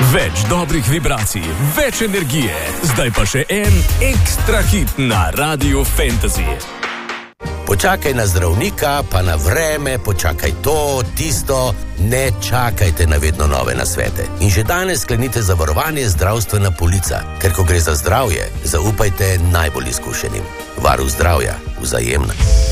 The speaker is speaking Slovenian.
Več dobrih vibracij, več energije. Zdaj pa še en ekstra hit na Radiu Fantasy. Počakaj na zdravnika, pa na vreme, počakaj to, tisto, ne čakajte na vedno nove nasvete. In že danes sklenite zavarovanje zdravstvena polica, ker ko gre za zdravje, zaupajte najbolj izkušenim. Varuh zdravja, Vzajemna.